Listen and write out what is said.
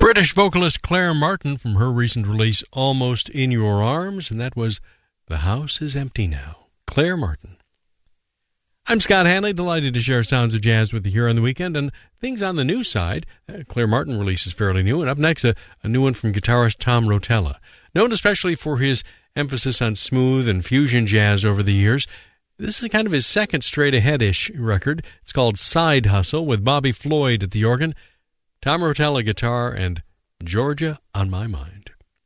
British vocalist Claire Martin from her recent release Almost in Your Arms, and that was The House is Empty Now. Claire Martin. I'm Scott Hanley, delighted to share sounds of jazz with you here on the weekend, and things on the new side. Claire Martin release is fairly new, and up next a new one from guitarist Tom Rotella. Known especially for his emphasis on smooth and fusion jazz over the years, this is kind of his second straight-ahead-ish record. It's called Side Hustle with Bobby Floyd at the organ, Tom Rotella guitar, and Georgia on My Mind.